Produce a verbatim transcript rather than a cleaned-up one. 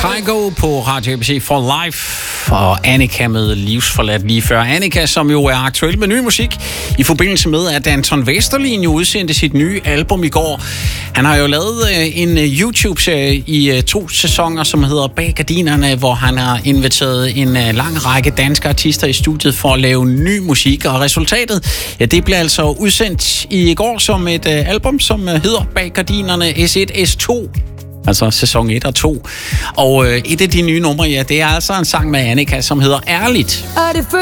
Kygo på Radio A B C for Life, og Annika med Livsforladt lige før. Annika, som jo er aktuel med ny musik, i forbindelse med, at Anton Vesterlin jo udsendte sit nye album i går. Han har jo lavet en YouTube-serie i to sæsoner, som hedder Bag Gardinerne, hvor han har inviteret en lang række danske artister i studiet for at lave ny musik. Og resultatet, ja, det blev altså udsendt i går som et album, som hedder Bag Gardinerne S et S to. Altså sæson et og to. Og øh, et af de nye numre, ja, det er altså en sang med Annika, som hedder Ærligt. Og det